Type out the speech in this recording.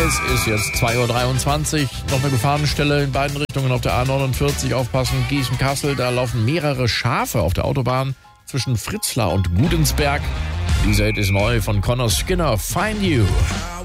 Es ist jetzt 2:23 Uhr. Noch eine Gefahrenstelle in beiden Richtungen auf der A49. Aufpassen, Gießen-Kassel. Da laufen mehrere Schafe auf der Autobahn zwischen Fritzlar und Gudensberg. Dieser Hit ist neu von Connor Skinner, Find You.